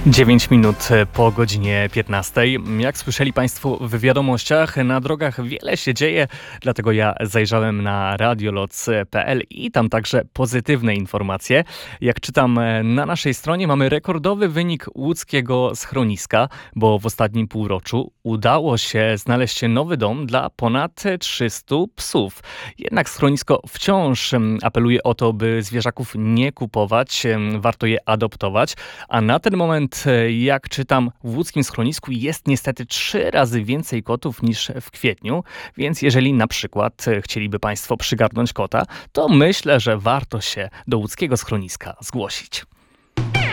9 minut po godzinie 15. Jak słyszeli Państwo w wiadomościach, na drogach wiele się dzieje, dlatego ja zajrzałem na radioloc.pl i tam także pozytywne informacje. Jak czytam na naszej stronie, mamy rekordowy wynik łódzkiego schroniska, bo w ostatnim półroczu udało się znaleźć nowy dom dla ponad 300 psów. Jednak schronisko wciąż apeluje o to, by zwierzaków nie kupować, warto je adoptować, a na ten moment, jak czytam, w łódzkim schronisku jest niestety 3 razy więcej kotów niż w kwietniu, więc jeżeli na przykład chcieliby Państwo przygarnąć kota, to myślę, że warto się do łódzkiego schroniska zgłosić.